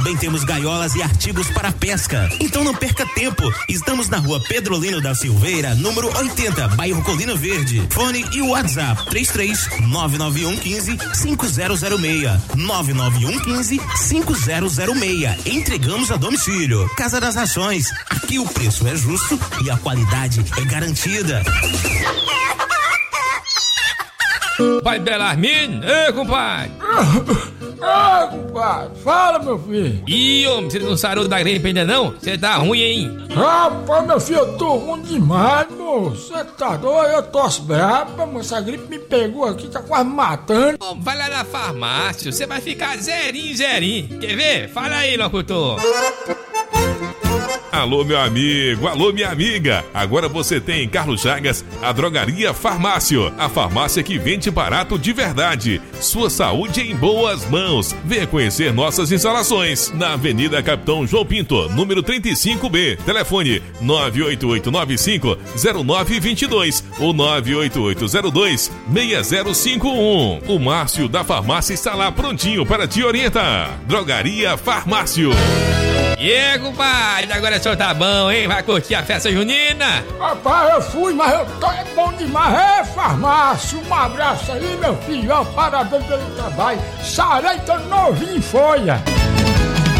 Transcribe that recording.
Também temos gaiolas e artigos para pesca. Então não perca tempo. Estamos na rua Pedrolino da Silveira, número 80, bairro Colina Verde. Fone e WhatsApp 33-99115-5006. 99115-5006. Entregamos a domicílio. Casa das Rações. Aqui o preço é justo e a qualidade é garantida. Vai Belarmino? Ei, compadre! Compadre, fala, meu filho. Ih, homem, você não sarou da gripe ainda não? Você tá ruim, hein? Rapaz, meu filho, eu tô ruim demais, moço. Você tá doido? Eu tosse braba, moço. A gripe me pegou aqui, tá quase me matando. Ô, vai lá na farmácia, você vai ficar zerinho. Quer ver? Fala aí, locutor. Alô, meu amigo, alô, minha amiga. Agora você tem em Carlos Chagas a Drogaria Farmácio, a farmácia que vende barato de verdade. Sua saúde em boas mãos. Venha conhecer nossas instalações na Avenida Capitão João Pinto, número 35B. Telefone 98895-0922 ou 98802-6051. O Márcio da farmácia está lá prontinho para te orientar. Drogaria Farmácio. E aí, compadre, agora o senhor tá bom, hein? Vai curtir a festa junina? Rapaz, eu fui, mas eu tô bom demais. É, farmácia, um abraço aí, meu filho. Parabéns pelo trabalho. Sarei, tô novinho em folha.